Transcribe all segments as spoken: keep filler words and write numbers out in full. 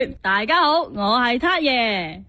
大家好，我係撻爺。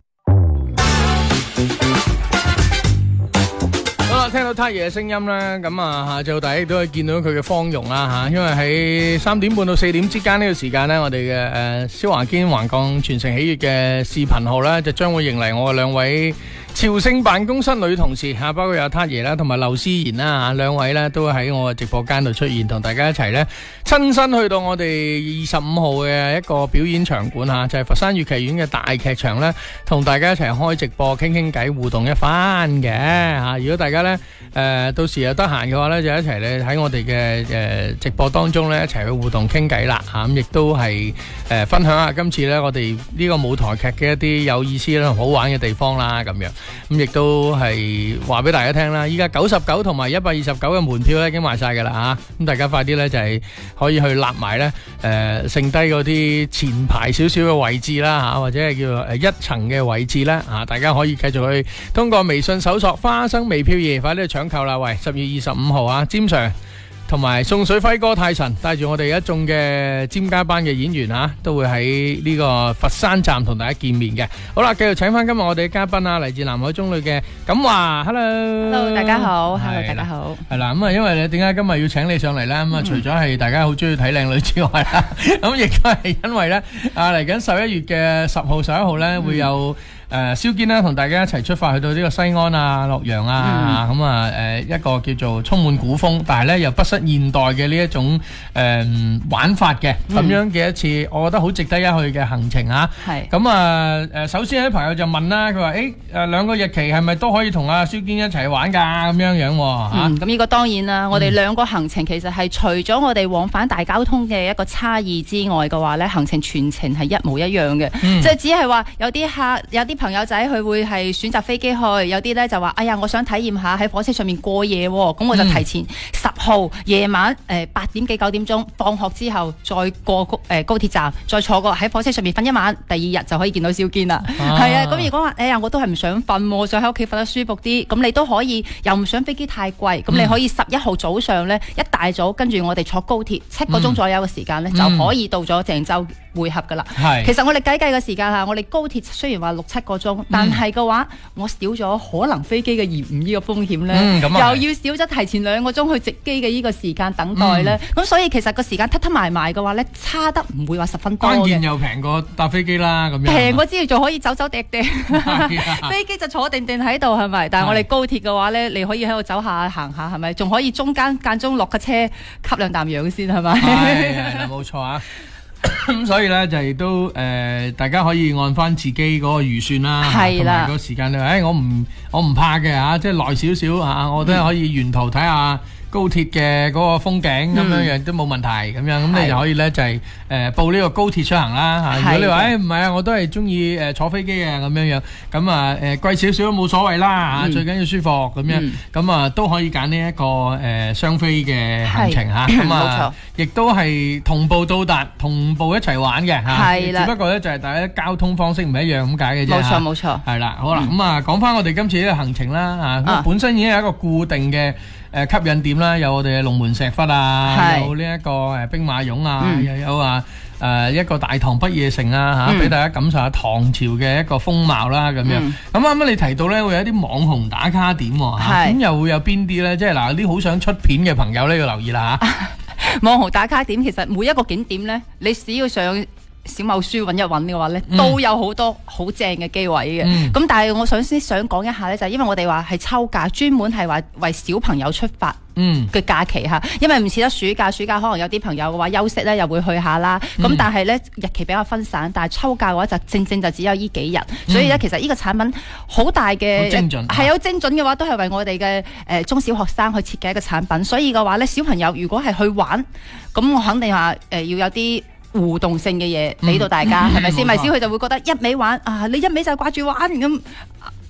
好啦，聽到撻爺嘅聲音啦，咁啊下晝大家都可以見到佢嘅芳容啦吓，因為喺三點半到四點之間呢個時間呢，我哋嘅誒蕭華堅橫杠全城喜悅嘅視頻號呢，就將會迎嚟我嘅兩位朝聖辦公室女同事吓，包括有撻爺啦，同埋劉思妍啦吓，兩位呢都喺我嘅直播間度出現，同大家一齊呢親身去到我哋二十五號嘅一個表演場館吓，就係佛山粵劇院嘅大劇場呢，同大家一齊開直播，傾傾偈，互動一番嘅吓。如果大家呢誒到時又得閒嘅話呢，就一齊咧喺我哋嘅誒直播當中呢，一齊去互動傾偈啦吓，咁亦都係誒分享下今次呢我哋呢個舞台劇嘅一啲有意思啦、同好玩嘅地方啦咁樣。咁亦都係話俾大家聽啦，依家九十九同埋一百二十九嘅門票咧已經賣晒噶啦吓，咁大家快啲咧就係可以去立埋咧誒剩低嗰啲前排少少嘅位置啦吓，或者係叫做誒一層嘅位置啦吓，大家可以繼續去通過微信搜索花生微票二，快啲去搶購啦！喂，十月二十五號啊，詹 Sir 同埋送水輝哥泰臣帶住我哋一眾嘅詹家班嘅演員啊，都會喺呢個佛山站同大家見面嘅。好啦，繼續請翻今日我哋嘅嘉賓啊，嚟自南海中旅嘅錦華 ，Hello，Hello， 大家好 ，Hello， 大家好。 係啦，咁啊，因為你點解今日要請你上嚟咧？咁啊，除咗係大家好中意睇靚女之外啦，咁亦都係因為咧啊，嚟緊十一月嘅十號、十一號咧會有。誒蕭堅啦，同大家一齊出發去到呢個西安啊、洛陽啊，咁啊誒一個叫做充滿古風，但係咧又不失現代嘅呢一種誒玩法嘅咁樣嘅一次，我覺得好值得一去嘅行程啊。係咁啊誒，首先有啲朋友就問啦，佢話誒誒兩個日期係咪都可以同阿蕭堅一齊玩㗎咁樣樣喎嚇？ 咁呢個當然啦，我哋兩個行程其實係除咗我哋往返大交通嘅一個差異之外嘅話咧，行程全程係一模一樣嘅，即係只係話有啲客有啲。朋友仔佢會係選擇飛機去，有啲咧就話：哎呀，我想體驗下喺火車上面過夜喎，咁我就提前十號夜晚誒八點幾九點鐘放學之後，再過高誒高鐵站，再坐過喺火車上面瞓一晚，第二日就可以見到蕭堅啦。係啊，咁如果話哎呀，我都係唔想瞓，我想喺屋企瞓得舒服啲，咁你都可以，又唔想飛機太貴，咁你可以十一號早上咧一大早跟住我哋坐高鐵七個鐘左右嘅時間咧，就可以到咗鄭州會合噶啦。係，其實我哋計計嘅時間嚇，我哋高鐵雖然話六七個鐘，但係嘅話，我少咗可能飛機嘅延誤呢個風險咧，嗯、又要少咗提前兩個鐘去值機嘅呢個時間等待咧，咁、嗯、所以其實個時間拖拖埋埋嘅話咧，差得唔會話十分多嘅。關鍵又平過搭飛機啦，咁樣平過之餘仲可以走走趯趯，飛機就坐定定喺度係咪？但係我哋高鐵嘅話咧，你可以喺度走下行下係咪？仲可以中間間中落個車吸兩啖氧先係咪？ 係係冇錯啊！咁所以咧就亦都誒、呃，大家可以按翻自己嗰個預算啦，同埋個時間咧。誒、哎，我唔我唔怕嘅嚇，即係耐少少嚇，我都係可以沿途睇下高鐵嘅嗰個風景咁、嗯、樣樣都冇問題咁樣，咁你就可以咧就係、是、誒、呃、報呢個高鐵出行啦嚇。如果你話誒唔係啊，我都係中意誒坐飛機嘅咁樣樣，咁啊誒貴少少都冇所謂啦嚇、嗯，最緊要舒服咁樣，咁、嗯、啊都可以揀呢一個誒雙飛嘅行程嚇，咁啊亦都係同步到達，同步一齊玩嘅嚇。係啦，只不過咧就係大家交通方式唔一樣咁解嘅啫。冇錯冇錯。係啦，好啦，咁、嗯、啊講翻我哋今次呢個行程啦嚇，本身已經係一個固定嘅。誒吸引點啦，有我哋嘅龍門石窟啊，有呢一個誒兵馬俑啊，嗯、又有啊誒一個大唐不夜城啊嚇，俾、嗯、大家感受下唐朝嘅一個風貌啦咁樣。咁啱啱你提到咧，會有一啲網紅打卡點喎，咁又會有邊啲咧？即係嗱，啲好想出片嘅朋友咧要留意啦嚇。 網紅打卡點其實每一個景點咧，你只要上小某書揾一揾嘅話咧，都有好多好正嘅機位嘅。咁、嗯、但係我想先想講一下咧，就係、是、因為我哋話係抽假，專門係話為小朋友出發嘅假期嚇。因為唔似得暑假，暑假可能有啲朋友嘅話休息咧，又會去下啦。咁、嗯、但係咧日期比較分散，但係抽假嘅話就正正就只有呢幾日、嗯。所以咧其實呢個產品好大嘅，係有精準嘅話，都係為我哋嘅誒中小學生去設計一個產品。所以嘅話咧，小朋友如果係去玩，咁我肯定話誒、呃、要有啲互動性嘅嘢俾到大家，係咪先？咪先佢就會覺得一味玩啊！你一味就掛住玩咁，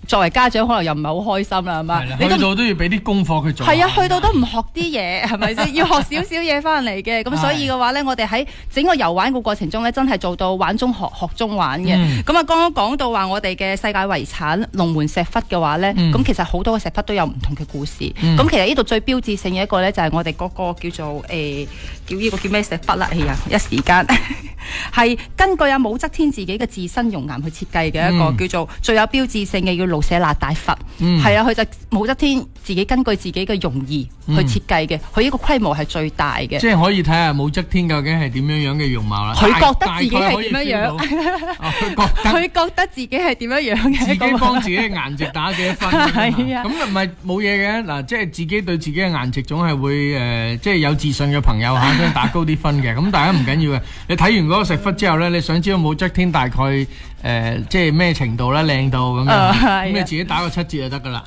作為家長可能又唔係好開心啦，係嘛？ 你去到都要俾啲功課佢做。 係啊，去到都唔學啲嘢，係咪先？要學少少嘢翻嚟嘅。咁所以嘅話咧，我哋喺整個遊玩嘅過程中咧，真係做到玩中學，學中玩嘅。咁啊、嗯，剛剛講到話我哋嘅世界遺產龍門石窟嘅話咧，咁、嗯、其實好多個石窟都有唔同嘅故事。咁、嗯、其實呢度最標誌性嘅一個咧，就係我哋嗰個叫做誒、呃、叫呢個叫咩石窟啦？哎呀，一時間係根據阿武則天自己嘅自身容顏去設計嘅一個、嗯、叫做最有標誌性嘅叫盧舍那大佛。係、嗯、啊，佢就武則天自己根據自己嘅容意去設計嘅，佢呢、嗯、個規模係最大嘅。即係可以睇下武則天究竟係點樣樣嘅容貌啦。 佢覺得自己係點樣樣？佢覺得得自己係點樣樣嘅？ 自己幫自己嘅顏值打幾多分？係啊，咁唔係冇嘢嘅嗱，即係自己對自己嘅顏值總係會誒、呃，即係有自信嘅朋友嚇，想打高啲分嘅。咁大家唔緊要嘅，你睇完嗰個石窟之後咧，你想知道武則天大概誒、呃、即係咩程度咧，靚到咁樣，咁、uh, 你自己打個七折就得噶啦。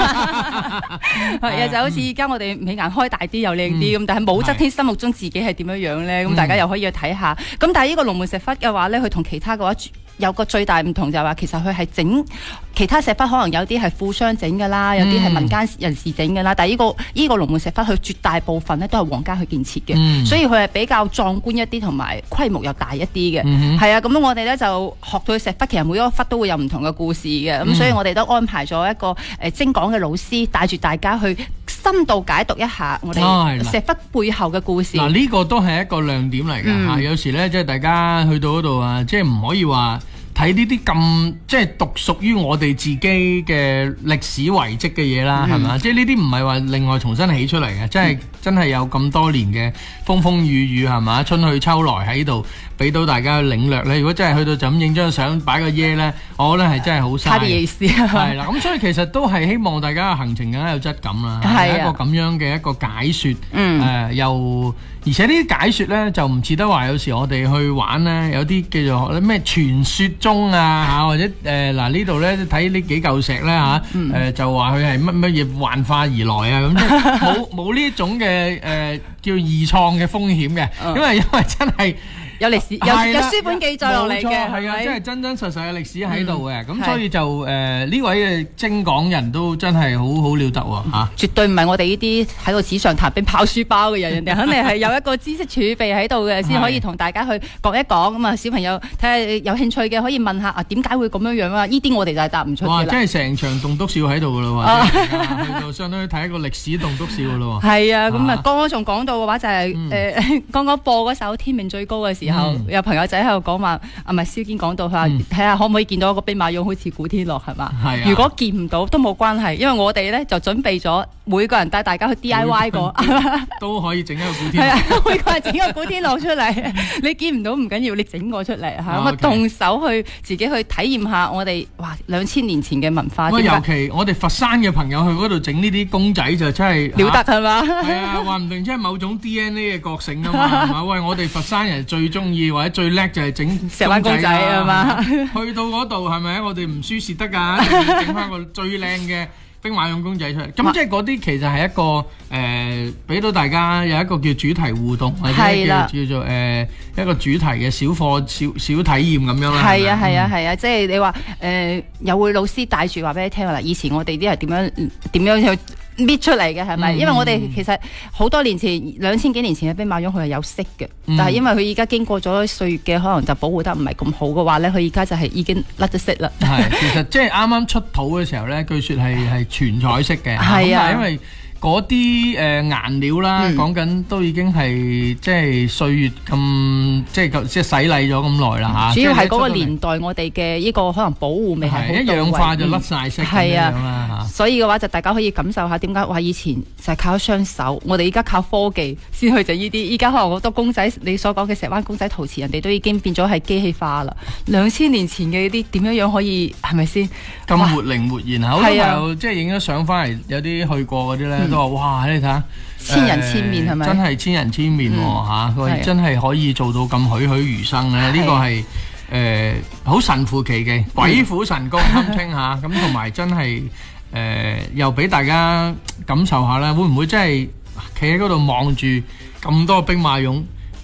係啊，就好似而家我哋美顏開大啲又靚啲咁，嗯、但係武則天心目中自己係點樣樣咧？咁、嗯、大家又可以去睇下。咁但係呢個龍門石窟嘅話咧，佢同其他嘅話有個最大唔同就係話，其實佢係整其他石窟可能有啲係富商整噶啦，有啲係民間人士整噶啦。嗯、但係、呢、呢個呢、呢個龍門石窟，佢絕大部分咧都係皇家去建設嘅，嗯、所以佢係比較壯觀一啲，同埋規模又大一啲嘅。係、嗯、啊，咁我哋咧就學到石窟，其實每一個窟都會有唔同嘅故事嘅。咁、嗯、所以我哋都安排咗一個誒精講嘅老師，帶住大家去深度解讀一下我哋石窟背後嘅故事。嗱、啊，呢、 呢個都係一個亮點嚟㗎嚇。有時咧，即係大家去到嗰度啊，即係唔可以話睇呢啲咁即係獨屬於我哋自己嘅歷史遺跡嘅嘢啦，係嘛、嗯？即係呢啲唔係話另外重新起出嚟嘅，即係、嗯、真係有咁多年嘅風風雨雨係嘛？春去秋來喺度俾到大家領略咧。如果真係去到就咁影張相擺個耶咧，我覺得係真係好嘥。 差啲意思啊！ 係啦，咁所以其實都係希望大家嘅行程更加有質感啦，係一個咁樣嘅一個解説。嗯。誒、呃、又。而且呢啲解說咧就唔似得話，有時我哋去玩咧，有啲叫做咩傳說中啊嚇，或者誒嗱、呃、呢度咧睇呢幾嚿石咧嚇，誒、嗯呃、就話佢係乜乜嘢幻化而來啊咁，即係冇冇呢種嘅誒、呃、叫二創嘅風險嘅，因為因為真係。 有歷史有有書本記載落嚟嘅， 係啊，真係真真實實嘅歷史喺度嘅，咁所以就誒呢位嘅精講人都真係好好了得喎嚇， 絕對唔係我哋呢啲喺度紙上談兵拋書包嘅人，人哋肯定係有一個知識儲備喺度嘅，先可以同大家去講一講咁啊！小朋友睇下有興趣嘅可以問下啊，點解會咁樣樣啊？呢啲我哋就係答唔出嘅啦。哇！真係成場棟篤笑喺度噶啦喎，去到相當於睇一個歷史棟篤笑噶咯喎。係啊，咁啊，剛剛仲講到嘅話就係誒剛剛播嗰首《天命最高》嘅時候。嗯、有朋友仔喺度講話，啊唔係蕭堅講到佢話睇下可唔可以見到一個兵馬俑好似古天樂係嘛？係啊。如果見唔到都冇關係，因為我哋咧就準備咗每個人帶大家去 D I Y 過， 都可以整一個古天樂。 係啊，每個人整個古天樂出嚟，你見唔到唔緊要，你整個出嚟嚇，咁啊動手去自己去體驗下我哋哇兩千年前嘅文化。 尤其我哋佛山嘅朋友去嗰度整呢啲公仔就真係了得係嘛？ 係啊，話唔定真係某種 D N A 嘅覺醒啊嘛，係嘛？喂，我哋佛山人最中意或者最叻就係整石灣公仔啊嘛， 去到嗰度係咪？我哋唔輸蝕得㗎，整翻個最靚嘅兵馬俑公仔出嚟。咁即係嗰啲其實係一個誒，俾、呃、到大家有一個叫主題互動，或者叫叫做誒、呃、一個主題嘅小課小小體驗咁樣啦。係啊係啊係啊，即係你話誒有會老師帶住話俾你聽啦。以前我哋啲係點樣點樣去搣出嚟嘅係咪？嗯、因為我哋其實好多年前兩千幾年前嘅兵馬俑佢係有色嘅，嗯、但係因為佢而家經過咗歲月嘅可能就保護得唔係咁好嘅話咧，佢而家就係已經甩咗色啦。係，其實即係啱啱出土嘅時候咧，據說係係全彩色嘅。係啊，因為嗰啲誒顏料啦，講緊、嗯、都已經係即係歲月咁，即係即係洗禮咗咁耐啦嚇。主要係嗰個年代，我哋嘅呢個可能保護未係好到位，一氧化就甩晒色咁樣啦嚇。所以嘅話就大家可以感受下點解話以前就係靠雙手，我哋而家靠科技先去整呢啲。依家可能好多公仔，你所講嘅石灣公仔陶瓷，人哋都已經變咗係機器化啦。兩千年前嘅呢啲點樣樣可以係咪先咁活靈活現？好多朋友即係影咗相翻嚟，有啲去過嗰啲咧。嗯都話哇！你睇下千人千面係咪？真係千人千面喎嚇！佢真係可以做到咁栩栩如生咧。呢個係誒好神乎其技，鬼斧神工堪稱嚇。咁同埋真係誒又俾大家感受下啦。會唔會真係企喺嗰度望住咁多兵馬俑？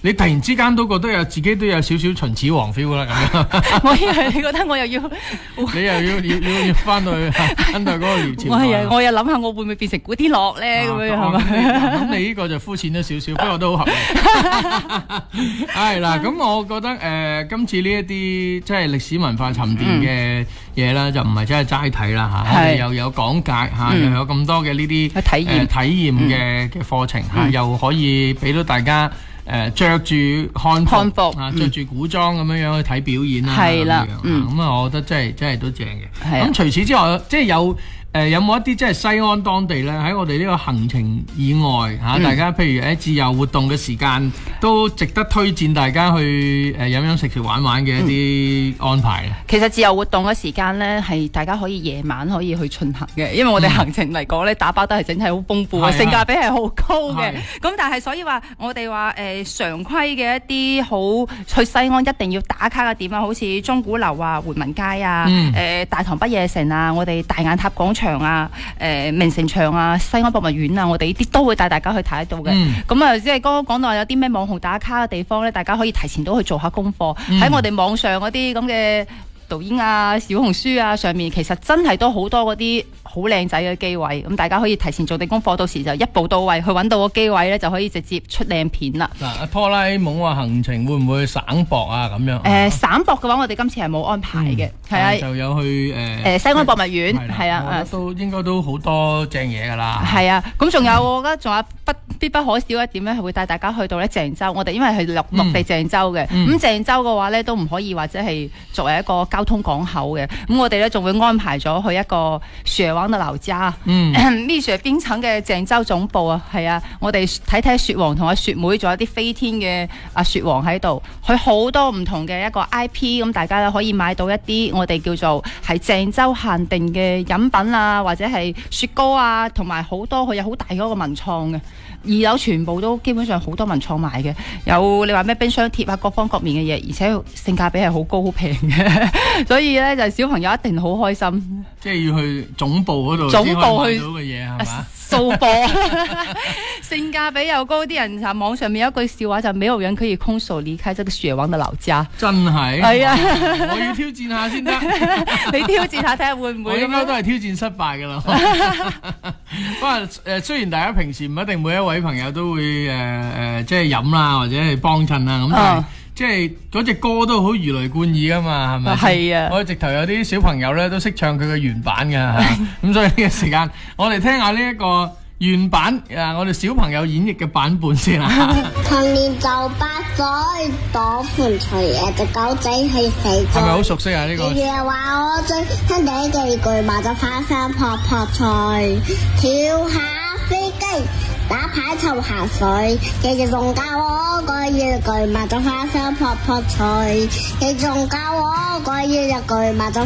你突然之間都覺得有自己都有少少秦始皇 feel 啦咁樣。 我以為你覺得我又要， 你又要要要要翻到去翻到去嗰個年朝。 我又我又諗下我會唔會變成古天樂咧咁樣係咪？ 咁你呢個就膚淺咗少少，不過都好合理。係嗱，咁我覺得誒今次呢一啲即係歷史文化沉澱嘅嘢啦，就唔係真係齋睇啦嚇，我哋又有講解嚇，又有咁多嘅呢啲體驗體驗嘅嘅課程嚇，又可以俾到大家。誒著住漢服啊，著住古裝咁樣樣去睇表演啦，係啦，咁啊，我覺得真係真係都正嘅。咁除此之外，即係有誒有冇一啲即係西安當地咧，喺我哋呢個行程以外嚇，大家譬如喺自由活動嘅時間，都值得推薦大家去誒飲飲食食玩玩嘅一啲安排咧。 其實自由活動嘅時間咧，係大家可以夜晚可以去進行嘅，因為我哋行程嚟講咧，打包都係整體好豐富嘅，性價比係好高嘅。咁但係所以話我哋話誒。常規嘅一啲好去西安一定要打卡嘅點啊，好似鐘鼓樓啊、回民街啊、誒、嗯、大唐不夜城啊、我哋大雁塔廣場啊、誒、呃、明城牆啊、西安博物院啊，我哋呢啲都會帶大家去睇得到嘅。咁啊、嗯，即係剛剛講到有啲咩網紅打卡嘅地方咧，大家可以提前都去做下功課，喺、嗯、我哋網上嗰啲咁嘅抖音啊、小紅書啊上面，其實真係都好多嗰啲好靚仔嘅機位，咁大家可以提前做定功課，到時就一步到位去揾到個機位咧，就可以直接出靚片啦。 嗱，阿拖拉蒙話行程會唔會省博啊咁樣？誒、 呃，省博嘅話，我哋今次係冇安排嘅，係、嗯、啊， 就有去誒誒、 呃、西安博物院，係啊， 都應該都好多正嘢噶啦。 係啊，咁仲有、嗯、我覺得仲有不必不可少一點咧，係會帶大家去到咧鄭州。我哋因為係落落地鄭州嘅，咁、嗯嗯、鄭州嘅話咧都唔可以或者係作為一個交通港口嘅，咁我哋咧仲會安排咗去一個雪王嘅老家，嗯，蜜雪冰城嘅鄭州總部啊，係啊，我哋睇睇雪王同阿雪妹，仲有啲飛天嘅阿雪王喺度，佢好多唔同嘅一個 I P， 咁大家咧可以買到一啲我哋叫做係鄭州限定嘅飲品啊，或者係雪糕啊，同埋好多佢有好大嗰個文創嘅。二樓全部都基本上好多文創賣嘅，有你話咩冰箱貼啊，各方各面嘅嘢，而且性價比係好高好平嘅，所以咧就小朋友一定好開心。 即係要去總部嗰度總部去到嘅嘢係嘛？ 掃貨，性價比又高，啲人就網上面有一句笑話就沒有人可以空手離開這個雪王的老家。 真係係啊！我要挑戰下先得， 你挑戰下睇下會唔會？ 我應該都係挑戰失敗噶啦。不過誒，雖然大家平時唔一定每一位朋友都會誒誒、呃，即係飲啦，或者係幫襯啦，咁但係即係嗰隻歌都好如雷貫耳噶嘛，係咪？係啊！我哋直頭有啲小朋友咧都識唱佢嘅原版噶，咁所以呢個時間我哋聽下呢一個原版啊，我哋小朋友演繹嘅版本先啦。 童年就八歲，躲款除嘢隻狗仔去肥咗。係咪好熟悉啊？呢、這個。 爺爺話我最聽第幾句嘛，就花生撲撲菜，跳下飛機。打牌湊下水，佢哋仲教我個一句嘛，就花生撲撲菜，佢仲教我個一句嘛，就